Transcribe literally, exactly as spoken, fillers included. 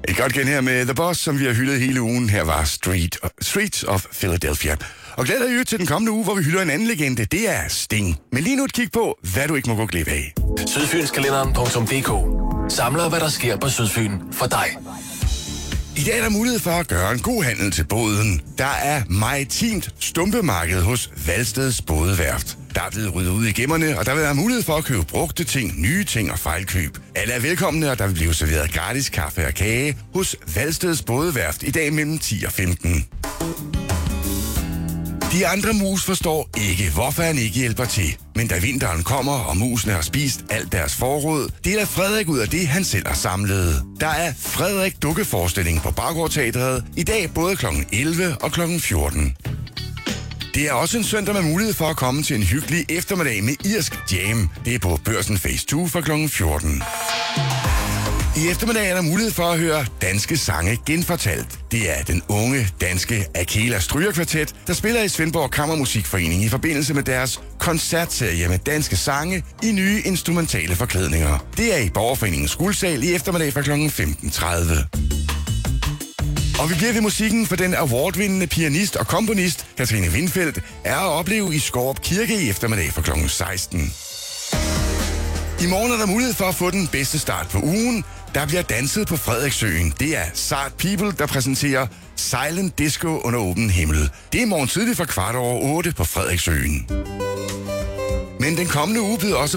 Et godt gen her med The Boss, som vi har hyldet hele ugen. Her var Street, Streets of Philadelphia. Og glæder dig jo til den kommende uge, hvor vi hylder en anden legende. Det er Sting. Men lige nu et kig på, hvad du ikke må gå glip af. Sydfynskalenderen punktum d k samler, hvad der sker på Sydfyn for dig. I dag er der mulighed for at gøre en god handel til båden. Der er maritimt stumpemarked hos Valsteds Bådeværft. Der er blevet ryddet ud i gemmerne, og der vil være mulighed for at købe brugte ting, nye ting og fejlkøb. Alle er velkomne, og der vil blive serveret gratis kaffe og kage hos Valsteds Bådeværft i dag mellem ti og femten. De andre mus forstår ikke, hvorfor han ikke hjælper til. Men da vinteren kommer, og musene har spist alt deres forråd, deler Frederik ud af det, han selv har samlet. Der er Frederik Dukkeforestilling på Baggårdteatret i dag både klokken elleve og klokken fjorten. Det er også en søndag med mulighed for at komme til en hyggelig eftermiddag med irsk jam. Det er på Børsen Phase to fra klokken fjorten. I eftermiddag er der mulighed for at høre danske sange genfortalt. Det er den unge danske Akela Strygerkvartet, der spiller i Svendborg Kammermusikforening i forbindelse med deres koncertserie med danske sange i nye instrumentale forklædninger. Det er i Borgerforeningens Guldsal i eftermiddag fra klokken femten tredive. Og vi bliver ved musikken, for den awardvindende pianist og komponist Katrine Windfeldt er at opleve i Skårup Kirke i eftermiddag fra klokken seksten. I morgen er der mulighed for at få den bedste start på ugen. Der bliver danset på Frederiksøen. Det er Sart People, der præsenterer Silent Disco under åben himmel. Det er morgen tidligt fra kvart over otte på Frederiksøen. Men den kommende uge byder også